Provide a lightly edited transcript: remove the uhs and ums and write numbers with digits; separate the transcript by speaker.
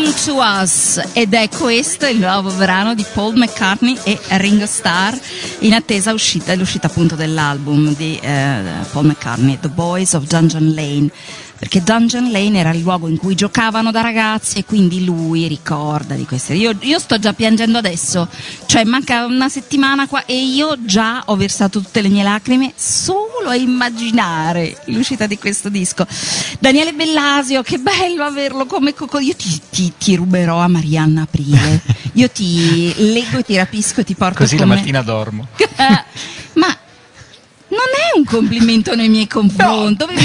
Speaker 1: to Us, ed è questo il nuovo brano di Paul McCartney e Ringo Starr, in attesa l'uscita appunto dell'album di Paul McCartney, The Boys of Dungeon Lane, perché Dungeon Lane era il luogo in cui giocavano da ragazzi e quindi lui ricorda di queste. Io sto già piangendo adesso, cioè manca una settimana qua e io già ho versato tutte le mie lacrime solo a immaginare l'uscita di questo disco. Daniele Bellasio, che bello averlo come io ti ruberò a Marianna Aprile, io ti leggo e ti rapisco e ti porto
Speaker 2: così
Speaker 1: con
Speaker 2: la
Speaker 1: me.
Speaker 2: mattina dormo.
Speaker 1: Ma non è un complimento nei miei confronti,